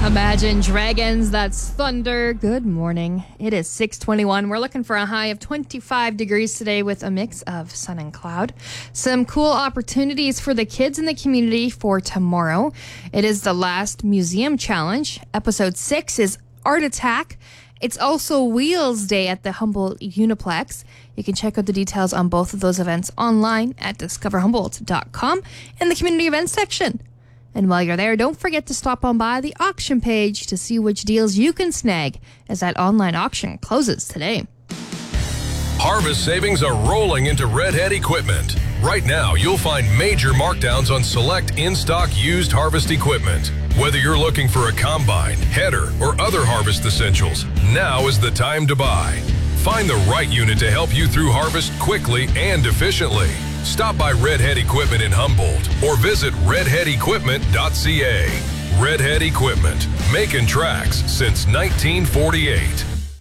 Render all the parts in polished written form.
Imagine Dragons, that's Thunder. Good morning. It is 6:21. We're looking for a high of 25 degrees today with a mix of sun and cloud. Some cool opportunities for the kids in the community for tomorrow. It is the last museum challenge. Episode 6 is Art Attack. It's also Wheels Day at the Humboldt Uniplex. You can check out the details on both of those events online at discoverhumboldt.com in the community events section. And while you're there, don't forget to stop on by the auction page to see which deals you can snag as that online auction closes today. Harvest savings are rolling into Redhead Equipment. Right now, you'll find major markdowns on select in-stock used harvest equipment. Whether you're looking for a combine, header, or other harvest essentials, now is the time to buy. Find the right unit to help you through harvest quickly and efficiently. Stop by Redhead Equipment in Humboldt or visit redheadequipment.ca. Redhead Equipment, making tracks since 1948.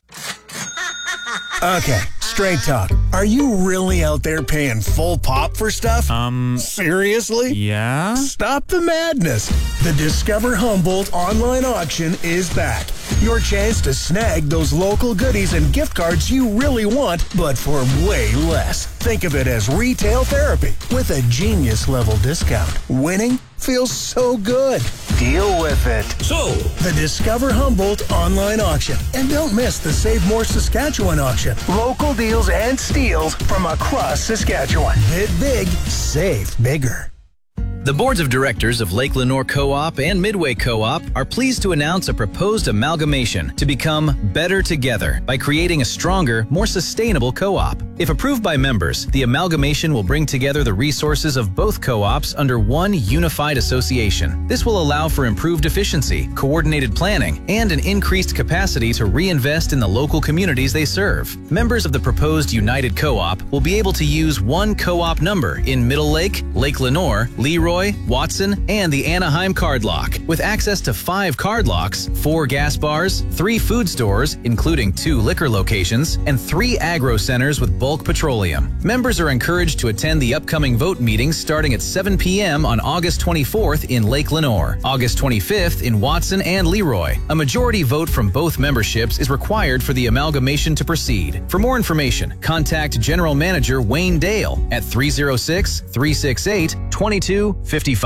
Okay, straight talk. Are you really out there paying full pop for stuff? Seriously? Yeah? Stop the madness. The Discover Humboldt online auction is back. Your chance to snag those local goodies and gift cards you really want, but for way less. Think of it as retail therapy with a genius level discount. Winning feels so good. Deal with it. So, the Discover Humboldt online auction. And don't miss the Save More Saskatchewan auction. Local deals and steals from across Saskatchewan. Bid big, save bigger. The boards of directors of Lake Lenore Co-op and Midway Co-op are pleased to announce a proposed amalgamation to become Better Together by creating a stronger, more sustainable co-op. If approved by members, the amalgamation will bring together the resources of both co-ops under one unified association. This will allow for improved efficiency, coordinated planning, and an increased capacity to reinvest in the local communities they serve. Members of the proposed United Co-op will be able to use one co-op number in Middle Lake, Lake Lenore, Leroy, Watson, and the Anaheim Card Lock, with access to 5 card locks, 4 gas bars, 3 food stores, including 2 liquor locations, and 3 agro centers with bulk petroleum. Members are encouraged to attend the upcoming vote meetings starting at 7 p.m. on August 24th in Lake Lenore, August 25th in Watson and Leroy. A majority vote from both memberships is required for the amalgamation to proceed. For more information, contact General Manager Wayne Dale at 306-368-2255.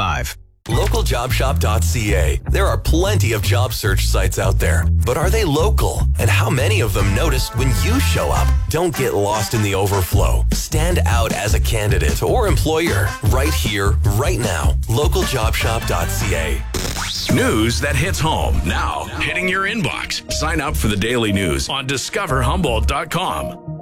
localjobshop.ca. There are plenty of job search sites out there, but are they local? And how many of them noticed when you show up? Don't get lost in the overflow. Stand out as a candidate or employer right here, right now. localjobshop.ca. News that hits home now, hitting your inbox. Sign up for the daily news on discoverhumboldt.com.